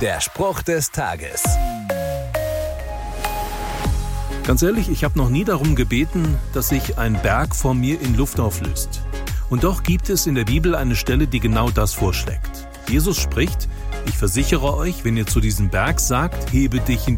Der Spruch des Tages. Ganz ehrlich, ich habe noch nie darum gebeten, dass sich ein Berg vor mir in Luft auflöst. Und doch gibt es in der Bibel eine Stelle, die genau das vorschlägt. Jesus spricht: Ich versichere euch, wenn ihr zu diesem Berg sagt, hebe dich in